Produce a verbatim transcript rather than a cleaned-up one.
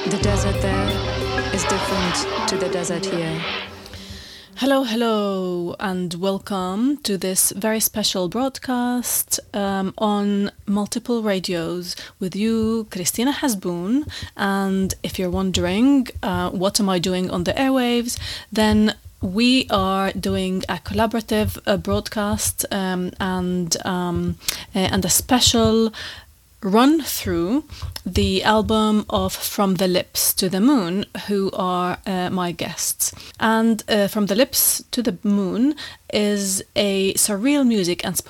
The desert there is different to the desert here. Hello, hello, and welcome to this very special broadcast um, on multiple radios with you, Christina Hasboon. And if you're wondering, uh, what am I doing on the airwaves, then we are doing a collaborative uh, broadcast um, and um, uh, and a special run through the album of From the Lips to the Moon, who are uh, my guests. And uh, From the Lips to the Moon is a surreal music and